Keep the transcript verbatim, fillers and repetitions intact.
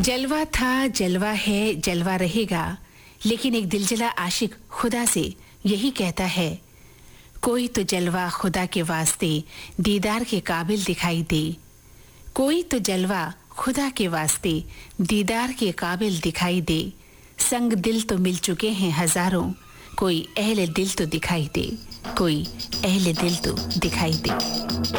जलवा था, जलवा है, जलवा रहेगा, लेकिन एक दिलजला आशिक खुदा से यही कहता है, कोई तो जलवा खुदा के वास्ते दीदार के काबिल दिखाई दे। कोई तो जलवा खुदा के वास्ते दीदार के काबिल दिखाई दे। संग दिल तो मिल चुके हैं हजारों, कोई अहले दिल तो दिखाई दे, कोई अहले दिल तो दिखाई दे।